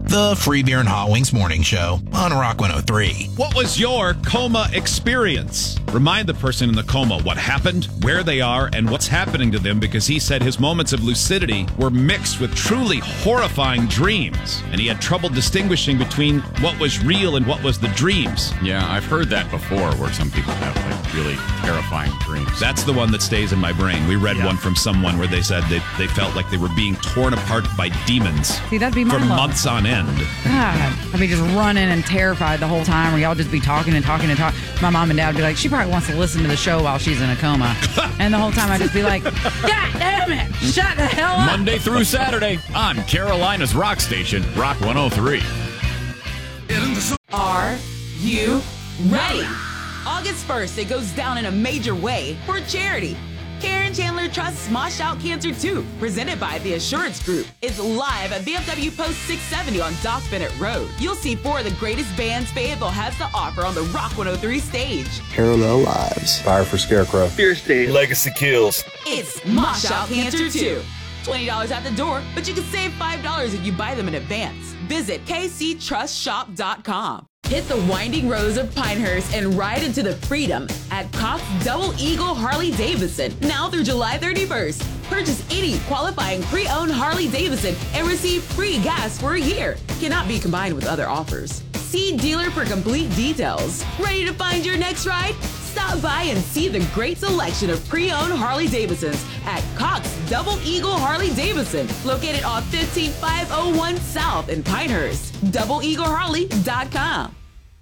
The Free Beer and Hot Wings Morning Show on Rock 103. What was your coma experience? Remind the person in the coma what happened, where they are, and what's happening to them, because he said his moments of lucidity were mixed with truly horrifying dreams, and he had trouble distinguishing between what was real and what was the dreams. Yeah, I've heard that before, where some people have like really terrifying dreams. That's the one that stays in my brain. We read one from someone where they said they felt like they were being torn apart by demons. See, that'd be my for love. months on end. God, I'd be just running and terrified the whole time, where y'all just be talking and talking and talking. My mom and dad would be like, she probably wants to listen to the show while she's in a coma. And the whole time I'd just be like, God damn it, shut the hell up. Monday through Saturday on Carolina's rock station, Rock 103. Are you ready? August 1st, it goes down in a major way for charity. Karen Chandler Trust Smosh Out Cancer 2, presented by The Assurance Group, is live at VFW Post 670 on Doc Bennett Road. You'll see 4 of the greatest bands Fayetteville has to offer on the Rock 103 stage. Parallel Lives, Fire for Scarecrow, Fierce Day, Legacy Kills. It's Smosh Out Cancer 2. $20 at the door, but you can save $5 if you buy them in advance. Visit kctrustshop.com. Hit the winding roads of Pinehurst and ride into the freedom at Cox Double Eagle Harley Davidson now through July 31st. Purchase any qualifying pre-owned Harley Davidson and receive free gas for a year. Cannot be combined with other offers. See dealer for complete details. Ready to find your next ride? Stop by and see the great selection of pre-owned Harley Davidsons at Cox Double Eagle Harley Davidson, located on 15501 South in Pinehurst. DoubleEagleHarley.com.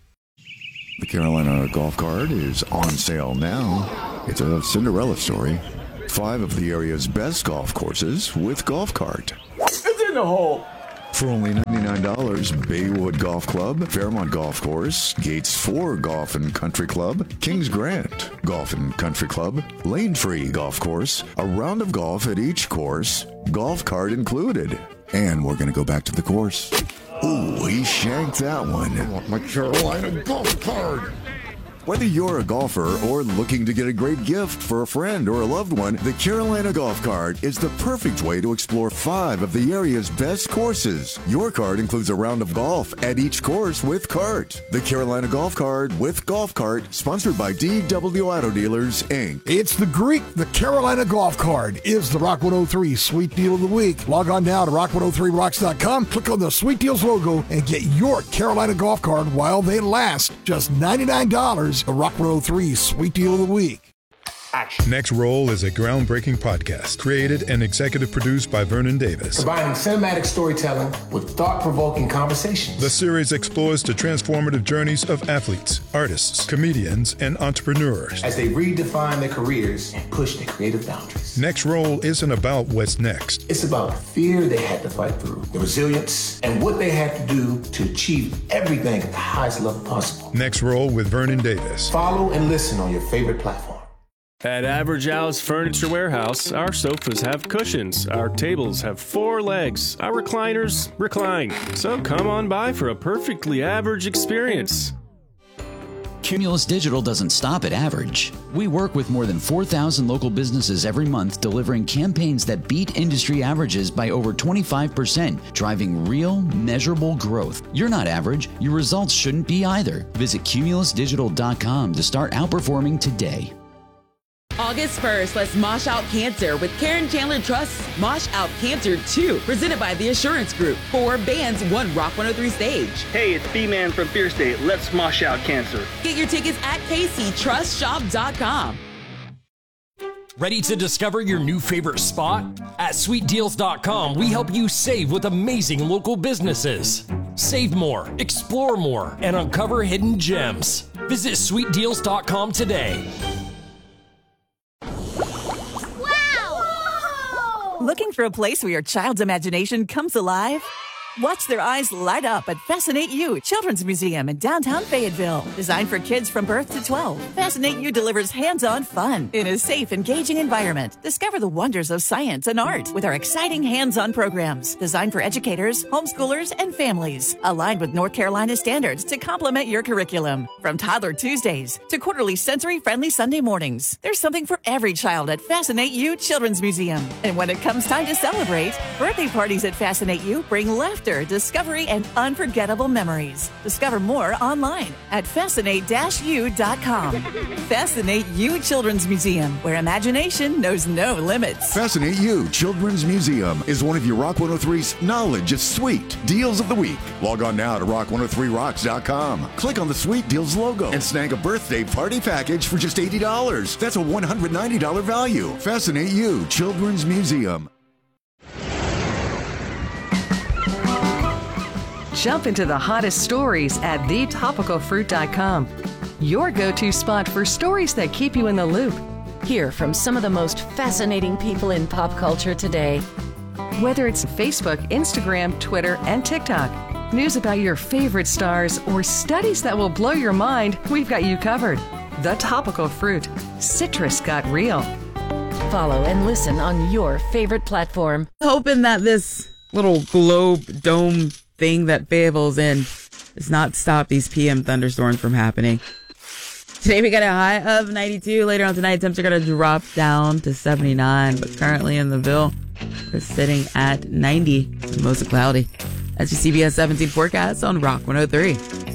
The Carolina Golf Card is on sale now. It's a Cinderella story. 5 of the area's best golf courses with Golf Cart. It's in the hole. For only $99, Baywood Golf Club, Fairmont Golf Course, Gates 4 Golf and Country Club, Kings Grant Golf and Country Club, Lane Free Golf Course, a round of golf at each course, Golf Cart included. And we're going to go back to the course. Ooh, he shanked that one. I want my Carolina Golf Card. Whether you're a golfer or looking to get a great gift for a friend or a loved one, the Carolina Golf Card is the perfect way to explore 5 of the area's best courses. Your card includes a round of golf at each course with cart. The Carolina Golf Card with Golf Cart, sponsored by DW Auto Dealers, Inc. It's the Greek. The Carolina Golf Card is the Rock 103 Sweet Deal of the Week. Log on now to rock103rocks.com, click on the Sweet Deals logo, and get your Carolina Golf Card while they last. Just $99. The Rock 103 Sweet Deal of the Week. Next Roll is a groundbreaking podcast created and executive produced by Vernon Davis. Combining cinematic storytelling with thought-provoking conversations. The series explores the transformative journeys of athletes, artists, comedians, and entrepreneurs as they redefine their careers and push their creative boundaries. Next Roll isn't about what's next. It's about the fear they had to fight through, the resilience, and what they had to do to achieve everything at the highest level possible. Next Roll with Vernon Davis. Follow and listen on your favorite platform. At Average Al's Furniture Warehouse, our sofas have cushions, our tables have 4 legs, our recliners recline. So come on by for a perfectly average experience. Cumulus Digital doesn't stop at average. We work with more than 4,000 local businesses every month, delivering campaigns that beat industry averages by over 25%, driving real, measurable growth. You're not average. Your results shouldn't be either. Visit cumulusdigital.com to start outperforming today. August 1st, let's Mosh Out Cancer with Karen Chandler Trust Mosh Out Cancer 2, presented by The Assurance Group. 4 bands, 1 Rock 103 stage. Hey, it's B-Man from Fierce Day. Let's Mosh Out Cancer. Get your tickets at kctrustshop.com. Ready to discover your new favorite spot? At sweetdeals.com, we help you save with amazing local businesses. Save more, explore more, and uncover hidden gems. Visit sweetdeals.com today. Looking for a place where your child's imagination comes alive? Watch their eyes light up at Fascinate You Children's Museum in downtown Fayetteville. Designed for kids from birth to 12, Fascinate You delivers hands-on fun in a safe, engaging environment. Discover the wonders of science and art with our exciting hands-on programs designed for educators, homeschoolers, and families. Aligned with North Carolina standards to complement your curriculum. From Toddler Tuesdays to quarterly sensory-friendly Sunday mornings, there's something for every child at Fascinate You Children's Museum. And when it comes time to celebrate, birthday parties at Fascinate You bring laughter laughter, discovery, and unforgettable memories. Discover more online at Fascinate-U.com. Fascinate You Children's Museum, where imagination knows no limits. Fascinate You Children's Museum is one of your Rock 103's knowledge of sweet deals of the week. Log on now to rock103rocks.com. Click on the Sweet Deals logo and snag a birthday party package for just $80. That's a $190 value. Fascinate You Children's Museum. Jump into the hottest stories at thetopicalfruit.com. Your go-to spot for stories that keep you in the loop. Hear from some of the most fascinating people in pop culture today. Whether it's Facebook, Instagram, Twitter, and TikTok, news about your favorite stars, or studies that will blow your mind, we've got you covered. The Topical Fruit. Citrus got real. Follow and listen on your favorite platform. Hoping that this little globe dome thing that Fayetteville's in does not stop these PM thunderstorms from happening. Today we got a high of 92. Later on tonight, temps are going to drop down to 79. But currently in the Ville, we're sitting at 90. Mostly cloudy. That's your CBS 17 forecast on Rock 103.